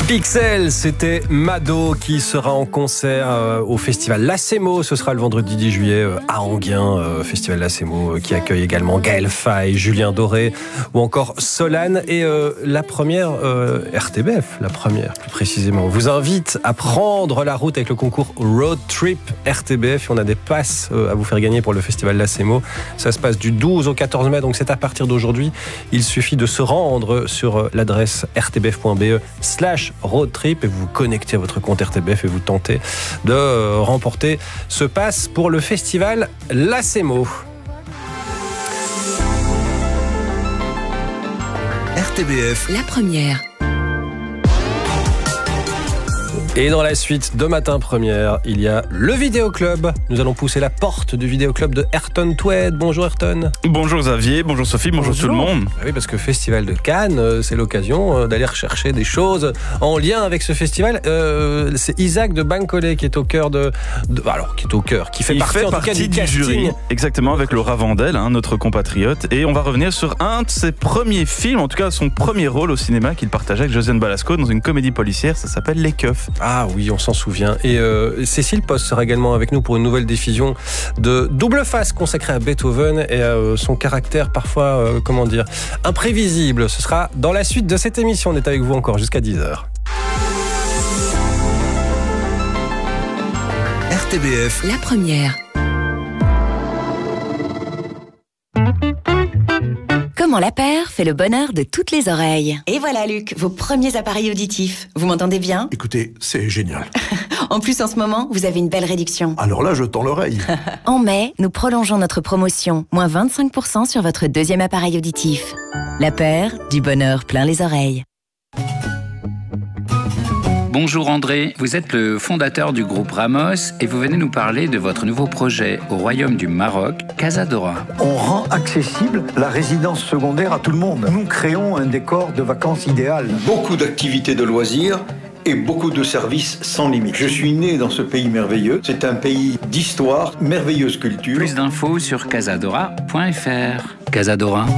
Pixel, c'était Mado qui sera en concert au festival Lacemo. Ce sera le vendredi 10 juillet à Enghien, festival Lacemo qui accueille également Gaël Faye, Julien Doré ou encore Solane. Et la première RTBF, la première plus précisément, vous invite à prendre la route avec le concours Road Trip RTBF. Et on a des passes à vous faire gagner pour le festival Lacemo. Ça se passe du 12 au 14 mai, donc c'est à partir d'aujourd'hui. Il suffit de se rendre sur l'adresse rtbf.be/roadtrip et vous vous connectez à votre compte RTBF et vous tentez de remporter ce pass pour le festival Lacemo. RTBF, la première. Et dans la suite de Matin Première, il y a le Vidéoclub. Nous allons pousser la porte du Vidéoclub de Ayrton Twed. Bonjour Ayrton. Bonjour Xavier, bonjour Sophie, bonjour tout le monde. Ah oui, parce que Festival de Cannes, c'est l'occasion d'aller rechercher des choses en lien avec ce festival. C'est Isaac de Bancolé qui est au cœur qui fait partie du jury. Exactement, avec Laura Vandel, notre compatriote. Et on va revenir sur un de ses premiers films, en tout cas son premier rôle au cinéma qu'il partageait avec Josiane Balasco dans une comédie policière, ça s'appelle Les Keufs. Ah oui, on s'en souvient. Et Cécile Post sera également avec nous pour une nouvelle diffusion de Double Face consacrée à Beethoven et à son caractère parfois, imprévisible. Ce sera dans la suite de cette émission. On est avec vous encore jusqu'à 10h. RTBF, la première. Comment la paire fait le bonheur de toutes les oreilles. Et voilà Luc, vos premiers appareils auditifs. Vous m'entendez bien ? Écoutez, c'est génial. En plus, en ce moment, vous avez une belle réduction. Alors là, je tends l'oreille. En mai, nous prolongeons notre promotion. Moins 25% sur votre deuxième appareil auditif. La paire, du bonheur plein les oreilles. Bonjour André, vous êtes le fondateur du groupe Ramos et vous venez nous parler de votre nouveau projet au Royaume du Maroc, Casadora. On rend accessible la résidence secondaire à tout le monde. Nous créons un décor de vacances idéal. Beaucoup d'activités de loisirs et beaucoup de services sans limite. Je suis né dans ce pays merveilleux. C'est un pays d'histoire, merveilleuse culture. Plus d'infos sur casadora.fr. Casadora.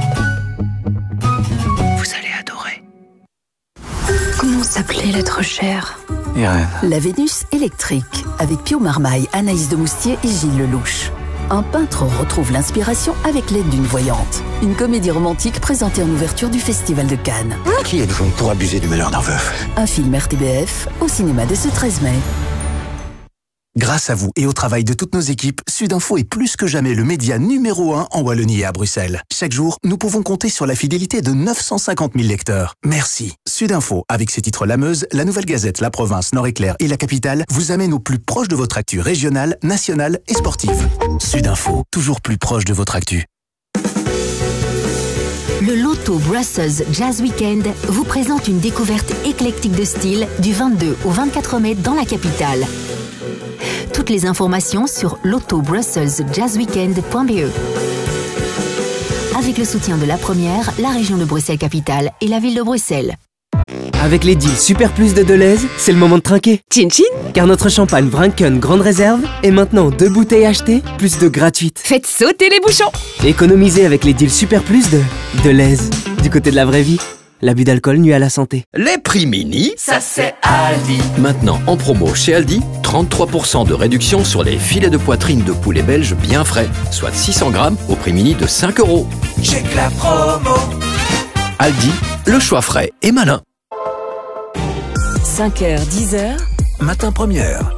Vous allez adorer. Comment s'appelait l'être cher ? Irène. La Vénus électrique, avec Pio Marmaille, Anaïs de Moustier et Gilles Lelouch. Un peintre retrouve l'inspiration avec l'aide d'une voyante. Une comédie romantique présentée en ouverture du Festival de Cannes. Qui êtes-vous pour abuser du malheur d'un veuf ? Un film RTBF au cinéma dès ce 13 mai. Grâce à vous et au travail de toutes nos équipes, Sudinfo est plus que jamais le média numéro 1 en Wallonie et à Bruxelles. Chaque jour, nous pouvons compter sur la fidélité de 950 000 lecteurs. Merci. Sudinfo, avec ses titres La Meuse, La Nouvelle Gazette, La Province, Nord-Éclair et La Capitale, vous amène au plus proche de votre actu régionale, nationale et sportive. Sudinfo, toujours plus proche de votre actu. Le Loto Brussels Jazz Weekend vous présente une découverte éclectique de style du 22 au 24 mai dans la capitale. Toutes les informations sur lotobrusselsjazzweekend.be. Avec le soutien de la première, la région de Bruxelles-Capitale et la ville de Bruxelles. Avec les deals Super Plus de Deleuze, c'est le moment de trinquer. Chin chin. Car notre champagne Vrinken Grande Réserve est maintenant 2 bouteilles achetées, plus 2 gratuites. Faites sauter les bouchons. Économisez avec les deals Super Plus de Deleuze. Du côté de la vraie vie, l'abus d'alcool nuit à la santé. Les prix mini, ça c'est Aldi. Maintenant en promo chez Aldi, 33% de réduction sur les filets de poitrine de poulet belge bien frais, soit 600 grammes au prix mini de 5 €. Check la promo. Aldi, le choix frais et malin. 5h, 10h. Matin Première.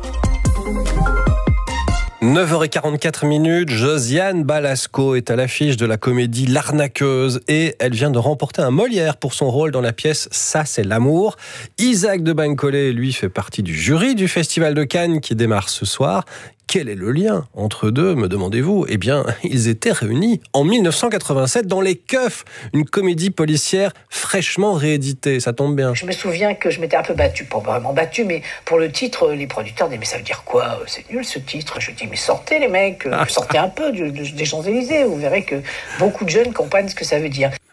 9h44, Josiane Balasco est à l'affiche de la comédie L'Arnaqueuse et elle vient de remporter un Molière pour son rôle dans la pièce Ça c'est l'amour. Isaac de Bancolé, lui, fait partie du jury du Festival de Cannes qui démarre ce soir. Quel est le lien entre deux, me demandez-vous ? Eh bien, ils étaient réunis en 1987 dans Les Keufs, une comédie policière fraîchement rééditée. Ça tombe bien. Je me souviens que je m'étais un peu battue, pas vraiment battue, mais pour le titre, les producteurs disaient, mais ça veut dire quoi ? C'est nul ce titre. Je dis, mais sortez les mecs, sortez un peu des Champs-Élysées, vous verrez que beaucoup de jeunes comprennent ce que ça veut dire.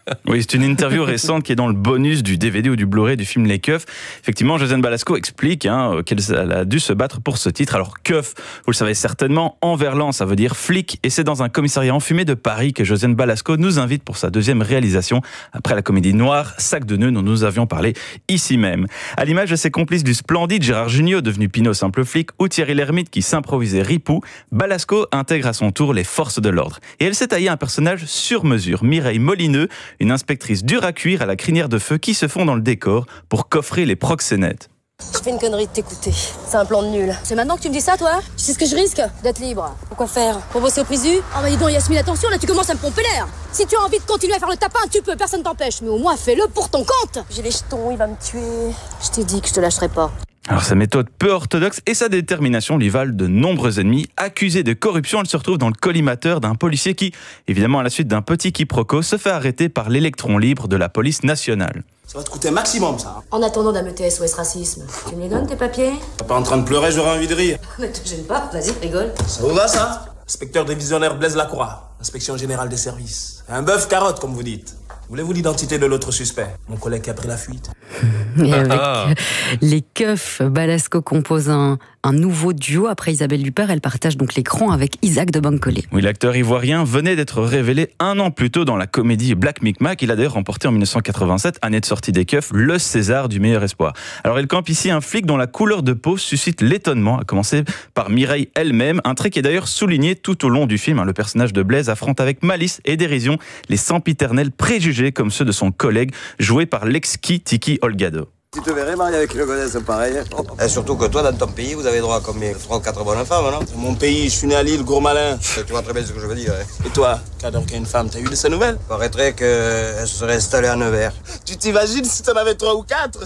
Oui, c'est une interview récente qui est dans le bonus du DVD ou du Blu-ray du film Les Keufs. Effectivement, Josiane Balasco explique qu'elle a dû se battre pour ce titre. Alors, keuf, vous le savez certainement, en verlan, ça veut dire flic. Et c'est dans un commissariat enfumé de Paris que Josiane Balasco nous invite pour sa deuxième réalisation, après la comédie noire Sac de nœuds dont nous avions parlé ici même. À l'image de ses complices du splendide Gérard Jugnot, devenu Pinot simple flic, ou Thierry Lhermitte qui s'improvisait Ripou, Balasco intègre à son tour les forces de l'ordre. Et elle s'est taillée un personnage sur mesure, Mireille Molineux, une inspectrice dure à cuire à la crinière de feu qui se fond dans le décor pour coffrer les proxénètes. Je fais une connerie de t'écouter. C'est un plan de nul. C'est maintenant que tu me dis ça, toi? Tu sais ce que je risque? D'être libre. Pourquoi faire? Pour bosser au Prisu? Oh bah dis donc, Yasmine, attention, là tu commences à me pomper l'air. Si tu as envie de continuer à faire le tapin, tu peux, personne t'empêche. Mais au moins fais-le pour ton compte. J'ai les jetons, il va me tuer. Je t'ai dit que je te lâcherai pas. Alors sa méthode peu orthodoxe et sa détermination lui valent de nombreux ennemis. Accusée de corruption, elle se retrouve dans le collimateur d'un policier qui, évidemment à la suite d'un petit quiproquo, se fait arrêter par l'électron libre de la police nationale. Ça va te coûter un maximum, ça. En attendant d'AMET SOS Racisme, tu me les donnes tes papiers? T'es pas en train de pleurer, j'aurais envie de rire. Mais te gêne pas, vas-y, rigole. Ça vous va, ça? Inspecteur divisionnaire Blaise Lacroix, inspection générale des services. Un bœuf carotte, comme vous dites. Voulez-vous l'identité de l'autre suspect? Mon collègue qui a pris la fuite. Et avec les Keufs, Balasco compose un nouveau duo. Après Isabelle Huppert, elle partage donc l'écran avec Isaac de Bancolé. Oui, l'acteur ivoirien venait d'être révélé un an plus tôt dans la comédie Black Micmac. Il a d'ailleurs remporté en 1987, année de sortie des Keufs, le César du meilleur espoir. Alors il campe ici un flic dont la couleur de peau suscite l'étonnement, à commencer par Mireille elle-même, un trait qui est d'ailleurs souligné tout au long du film. Le personnage de Blaise affronte avec malice et dérision les sempiternels préjugés comme ceux de son collègue, joué par l'exquis Tiki Olgado. Tu te verrais marier avec une gonesse pareille? Et surtout que toi, dans ton pays, vous avez droit à combien? 3 ou 4 bonnes femmes, non? Mon pays, je suis né à Lille, gros malin. Tu vois très bien ce que je veux dire. Hein. Et toi, cadre qu'à une femme, t'as eu de ses nouvelles? Il paraîtrait qu'elle se serait installée à Nevers. Tu t'imagines si t'en avais 3 ou 4?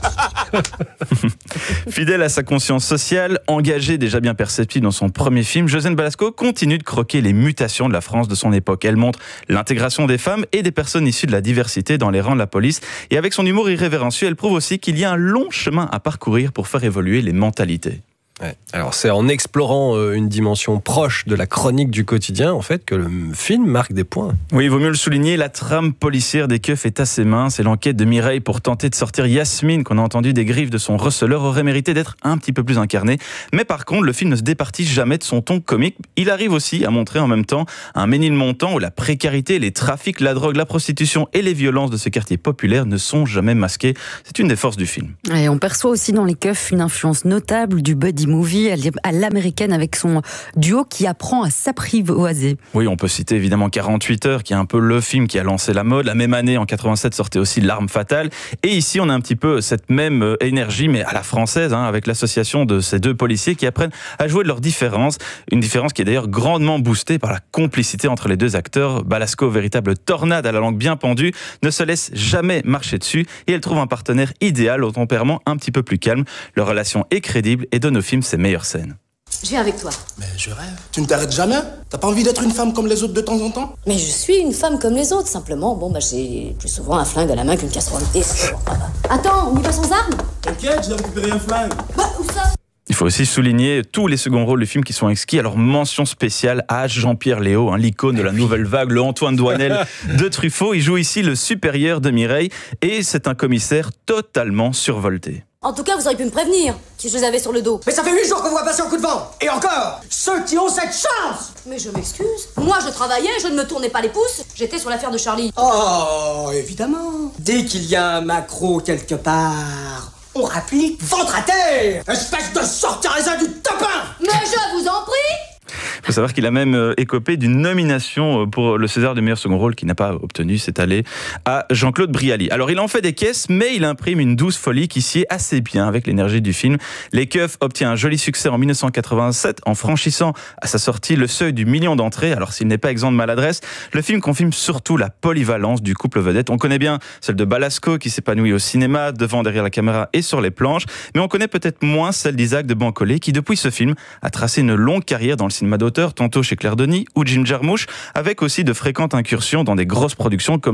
Fidèle à sa conscience sociale, engagée déjà bien perceptible dans son premier film, Josiane Balasco continue de croquer les mutations de la France de son époque. Elle montre l'intégration des femmes et des personnes issues de la diversité dans les rangs de la police. Et avec son humour irrévérencieux, elle prouve aussi qu'il y a un long chemin à parcourir pour faire évoluer les mentalités. Ouais. Alors c'est en explorant une dimension proche de la chronique du quotidien en fait que le film marque des points. Oui, il vaut mieux le souligner, la trame policière des Keufs est assez mince et l'enquête de Mireille pour tenter de sortir Yasmine, qu'on a entendu des griffes de son receleur, aurait mérité d'être un petit peu plus incarnée. Mais par contre, le film ne se départit jamais de son ton comique. Il arrive aussi à montrer en même temps un Ménilmontant où la précarité, les trafics, la drogue, la prostitution et les violences de ce quartier populaire ne sont jamais masqués. C'est une des forces du film. Et on perçoit aussi dans les Keufs une influence notable du buddy movie à l'américaine avec son duo qui apprend à s'apprivoiser. Oui, on peut citer évidemment 48 heures qui est un peu le film qui a lancé la mode. La même année, en 87, sortait aussi L'Arme Fatale. Et ici, on a un petit peu cette même énergie, mais à la française, avec l'association de ces deux policiers qui apprennent à jouer de leurs différences. Une différence qui est d'ailleurs grandement boostée par la complicité entre les deux acteurs. Balasco, véritable tornade à la langue bien pendue, ne se laisse jamais marcher dessus et elle trouve un partenaire idéal au tempérament un petit peu plus calme. Leur relation est crédible et donne au film ses meilleures scènes. Je viens avec toi. Mais je rêve. Tu ne t'arrêtes jamais? T'as pas envie d'être une femme comme les autres de temps en temps? Mais je suis une femme comme les autres, simplement. Bon, j'ai plus souvent un flingue à la main qu'une casserole. Attends, on y va sans armes? T'inquiète, j'ai récupéré un flingue. Bah, où ça? Il faut aussi souligner tous les seconds rôles du film qui sont exquis. Alors, mention spéciale à Jean-Pierre Léaud, l'icône de la nouvelle vague, le Antoine Douanel de Truffaut. Il joue ici le supérieur de Mireille et c'est un commissaire totalement survolté. En tout cas, vous auriez pu me prévenir, si je les avais sur le dos. Mais ça fait 8 jours qu'on voit passer un coup de vent. Et encore, ceux qui ont cette chance. Mais je m'excuse. Moi, je travaillais, je ne me tournais pas les pouces. J'étais sur l'affaire de Charlie. Oh, évidemment. Dès qu'il y a un macro quelque part, on rapplique ventre à terre. Espèce de sortir-raisin du tapin. Mais je vous en prie. Il faut savoir qu'il a même écopé d'une nomination pour le César du meilleur second rôle qu'il n'a pas obtenu cette année à Jean-Claude Brialy. Alors il en fait des caisses, mais il imprime une douce folie qui sied assez bien avec l'énergie du film. Les Keufs obtient un joli succès en 1987 en franchissant à sa sortie le seuil du million d'entrées. Alors s'il n'est pas exempt de maladresse, le film confirme surtout la polyvalence du couple vedette. On connaît bien celle de Balasco qui s'épanouit au cinéma, devant, derrière la caméra et sur les planches, mais on connaît peut-être moins celle d'Isaac de Bancolé qui depuis ce film a tracé une longue carrière dans le cinéma d'auteur, tantôt chez Claire Denis ou Jim Jarmusch, avec aussi de fréquentes incursions dans des grosses productions comme le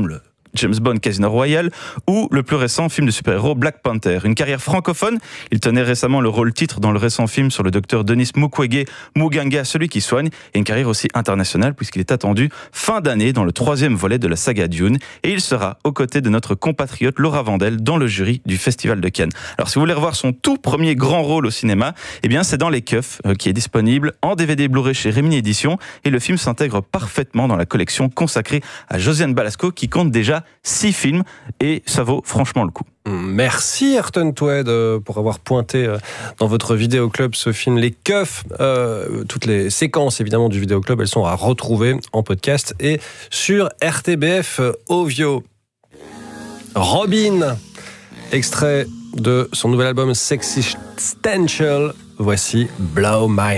James Bond Casino Royale ou le plus récent film de super-héros Black Panther. Une carrière francophone, il tenait récemment le rôle titre dans le récent film sur le docteur Denis Mukwege, Muganga, celui qui soigne, et une carrière aussi internationale puisqu'il est attendu fin d'année dans le 3e volet de la saga Dune, et il sera aux côtés de notre compatriote Laura Vandel dans le jury du Festival de Cannes. Alors si vous voulez revoir son tout premier grand rôle au cinéma, eh bien c'est dans Les Keufs qui est disponible en DVD Blu-ray chez Rimini Éditions, et le film s'intègre parfaitement dans la collection consacrée à Josiane Balasco qui compte déjà 6 films, et ça vaut franchement le coup. Merci Ayrton Tweed pour avoir pointé dans votre vidéoclub ce film Les Keufs. Toutes les séquences évidemment du vidéoclub, elles sont à retrouver en podcast et sur RTBF Ovio. Robin, extrait de son nouvel album Sexistential, voici Blow My